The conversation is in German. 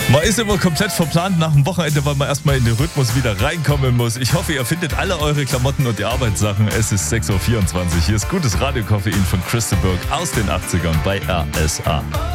Man ist immer komplett verplant nach dem Wochenende, weil man erstmal in den Rhythmus wieder reinkommen muss. Ich hoffe, ihr findet alle eure Klamotten und die Arbeitssachen. Es ist 6.24 Uhr. Hier ist gutes Radiokoffein von Christa Burke aus den 80ern bei RSA.